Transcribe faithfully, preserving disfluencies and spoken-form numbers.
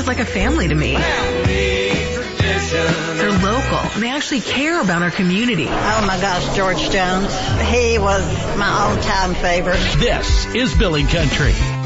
sounds like a family to me. Family tradition. They're local, and they actually care about our community. Oh my gosh, George Jones. He was my all-time favorite. This is Billy Country.